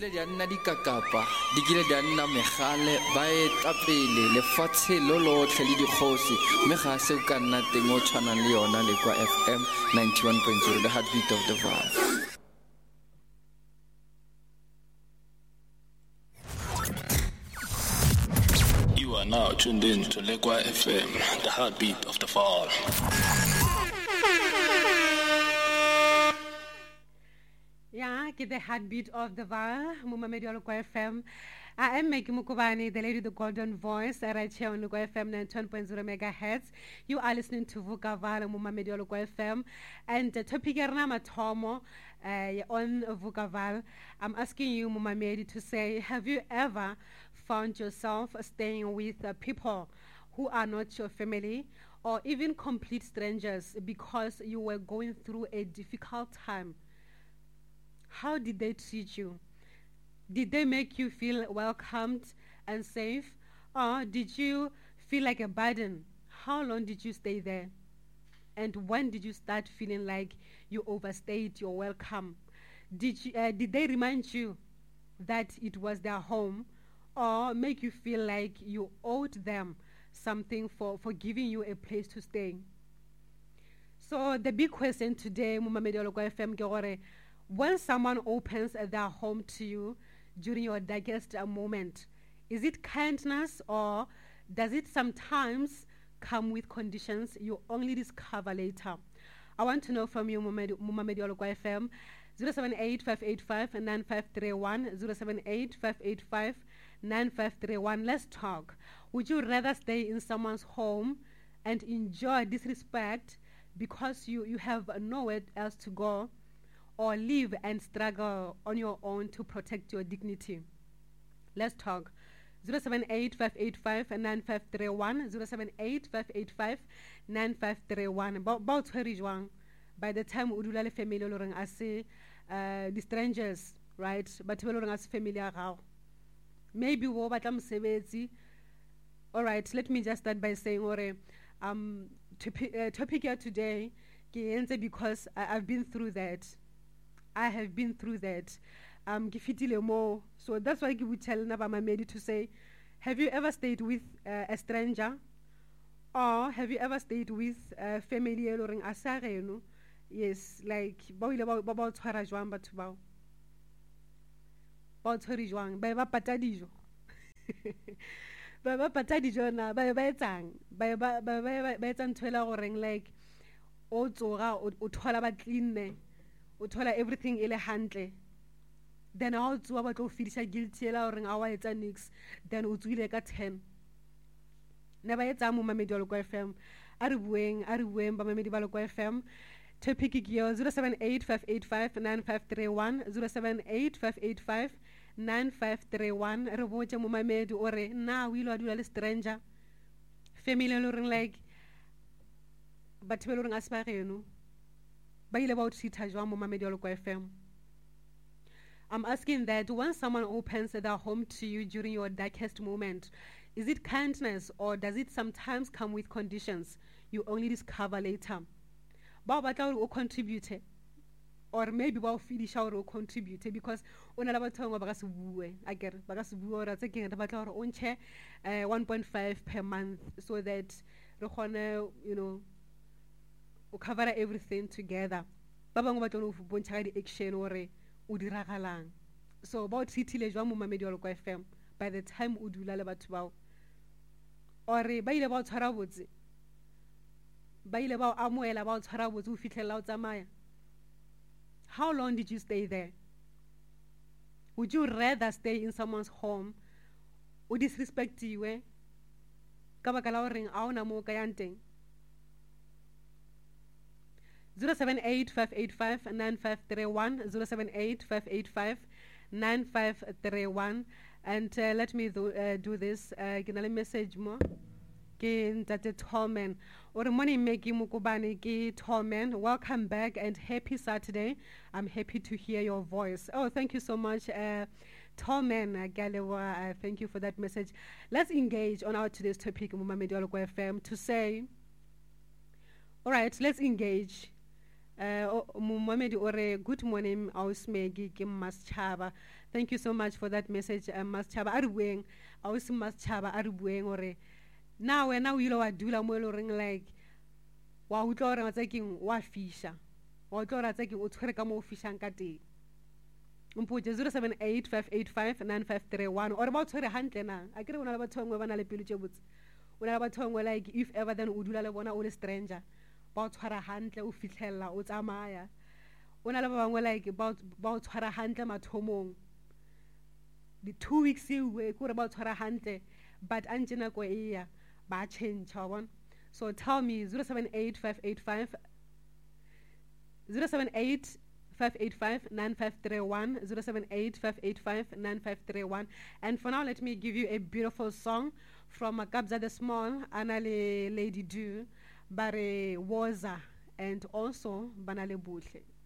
kile di a nna dikakapa di kile di a nna megale ba etapele lefatshe lo lotlhe le dikgosi mme ga se o ka nna teng o tshwanang le yona le kwa FM 91.0 the heartbeat of the Vaal. You are now tuned in to Lekwa FM, the heartbeat of the Vaal. Yeah, get the heartbeat of the Vaal, Mumamedi Lekwa FM. I am Maggie Mukubani, the lady with the golden voice, right here on Lekwa FM 91.0 megahertz. You are listening to Vuka Vaal, Mumamedi Lekwa FM, and the topic Matomo on Vuka Vaal. I'm asking you, Mumamedi, to say, have you ever found yourself staying with people who are not your family or even complete strangers because you were going through a difficult time? How did they treat you? Did they make you feel welcomed and safe? Or did you feel like a burden? How long did you stay there? And when did you start feeling like you overstayed your welcome? Did they remind you that it was their home, or make you feel like you owed them something for giving you a place to stay? So the big question today, Mumamedi Lekwa FM, ke gore, when someone opens their home to you during your darkest moment, is it kindness, or does it sometimes come with conditions you only discover later? I want to know from you, Mumamedi Lekwa FM. 078-585-9531, 078-585-9531. Let's talk. Would you rather stay in someone's home and enjoy disrespect because you have nowhere else to go, or live and struggle on your own to protect your dignity? Let's talk. 078-585-9531, 078-585-9531. By the time we do the family, the strangers, right? But we don't familiar how. Maybe we batla. All right, let me just start by saying, topic here today, because I've been through that. I have been through that. So that's why I would tell Mumamedi to say, have you ever stayed with a stranger, or have you ever stayed with a family or asareno? Yes, like ba tshwara jwang batho bao ba tshwere jwang ba pata dijo ba pata dijo na ba etsang ba etsang ntwela goreng, like o tsoga o thola ba clean, o thola everything ile hantle, then ha o tsoa ba tlo fidisa guilty ela goreng a wa etsa nix, then o tswile ka 10 ne ba etsa Mumamedi Lekwa FM. a re bueng ba mamedi ba Lekwa FM. Topic ke 078-585-9531, 078-585-9531. Re botse Mumamedi ore na o ile a dula le stranger, family le reng, like batho ba le reng a se ba geno ba ile ba o treata jwang Mumamedi Lekwa FM? I'm asking that when someone opens their home to you during your darkest moment, is it kindness, or does it sometimes come with conditions you only discover later? Ba batla o contribute, or maybe ba o finish o contribute, because ona la batho ba ka se bue a kere ba ka se bue ora tse ke re batla gore o ntshe 1.5 per month, so that re khone, o cover everything together. Ba bangwe ba tlo o bontsha di action ore o diragalang. So ba o treatile jwa Mumamedi Lekwa FM by the time o dula le batho bao, or ba ile ba o tshwara botse, ba ile ba o amoela ba o tshwara botse o fitlhela o tsamaya? How long did you stay there? Would you rather stay in someone's home o disrespectiwe ka baka la goreng a ona mo ka yang teng? 078-585-9531, 078-585-9531. And let me do this. Ke na le message mo ke ntate Tolman. Ore morning Maggie Mukubani ke Tolman. Welcome back and happy Saturday. I'm happy to hear your voice. Oh, thank you so much, Tolman Galewa. Thank you for that message. Let's engage on our today's topic, Mumamedi Lekwa FM, to say, all right, let's engage. Mohammed Ore, good morning, Ausmegi Kim Maschaba. Thank you so much for that message, Maschaba. Arueng, Aus Maschaba, Arueng Ore. Now, you know, I do la ring like, wa utlora taking wa fisha. Wa utlora taking utreka mo fishan kati. Mpuje 0785859531 or about her hand na. I agree una about tongue when I pilu chebuts. Una about tongue like if ever then udula le bona o stranger. Ba tshwara hantle o fitlhella o tsamaya o na le ba bangwe like ba tshwara hantle mathomong the 2 weeks we go ba tshwara hantle but anje nako e ya ba change wa bona. So tell me 078585 078-585-9531 078-585-9531. And for now, let me give you a beautiful song from Kabza the Small, Anale Lady Do, Bare Woza, and also Banale Butle.